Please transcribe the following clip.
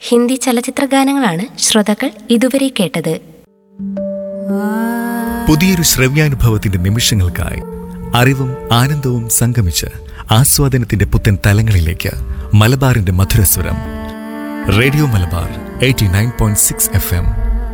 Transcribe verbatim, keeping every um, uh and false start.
ഹിന്ദി ചലച്ചിത്ര ഗാനങ്ങളാണ് ശ്രോതാക്കൾ ഇതുവരെ കേട്ടത്. പുതിയൊരു ശ്രവ്യാനുഭവത്തിന്റെ നിമിഷങ്ങൾക്കായി അറിവും ആനന്ദവും സംഗമിച്ച് ആസ്വാദനത്തിന്റെ പുത്തൻ തലങ്ങളിലേക്ക് മലബാറിന്റെ മധുരസ്വരം. Radio Malabar eighty nine point six F M.